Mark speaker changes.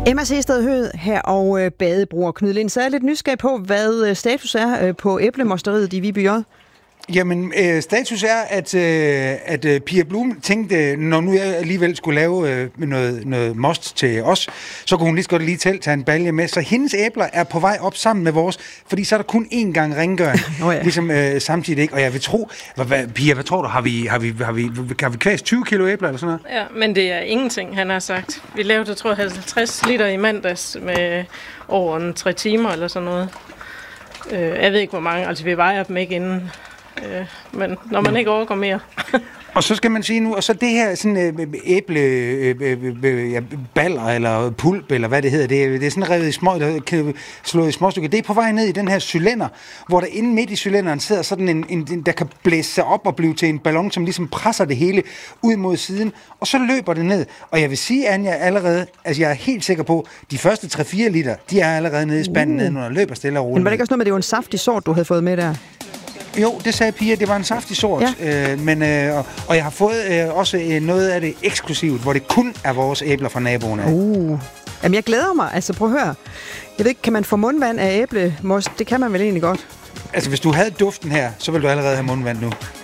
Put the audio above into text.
Speaker 1: Emma Sehested Høegh her og badebror Knud Lind. Så er jeg lidt nysgerrig på, hvad status er på æblemosteriet i Viby J.
Speaker 2: Jamen, status er, at Pia Blum tænkte, når nu jeg alligevel skulle lave noget most til os, så kunne hun lige så godt lige tage en balje med. Så hendes æbler er på vej op sammen med vores, fordi så er der kun én gang rengøring, ligesom samtidig ikke. Og jeg vil tro, Pia, hvad tror du, har vi kvæst 20 kilo æbler eller sådan noget?
Speaker 3: Ja, men det er ingenting, han har sagt. Vi lavede, tror jeg, 50 liter i mandags med over 3 timer eller sådan noget. Jeg ved ikke, hvor mange, altså vi vejer dem ikke inden. Men når man ikke overgår mere.
Speaker 2: Og så skal man sige nu, og så det her sådan baller eller pulp, eller hvad det hedder, det er sådan revet i slået i små stykker. Det er på vej ned i den her cylinder, hvor der inde midt i cylinderen sidder sådan en der kan blæse sig op og blive til en ballon, som ligesom presser det hele ud mod siden, og så løber det ned. Og jeg vil sige, Anja, allerede, altså jeg er helt sikker på, de første 3-4 liter, de er allerede nede i spanden ned, når der løber stille og roligt.
Speaker 1: Men var det ikke også noget med, det var en saftig sort, du havde fået med der?
Speaker 2: Jo, det sagde Pia, det var en saftig sort, ja. Og jeg har fået også noget af det eksklusivt, hvor det kun er vores æbler fra naboen af.
Speaker 1: Jamen, jeg glæder mig. Altså, prøv at høre. Jeg ved ikke, kan man få mundvand af æblemost? Det kan man vel egentlig godt.
Speaker 2: Altså, hvis du havde duften her, så ville du allerede have mundvand nu.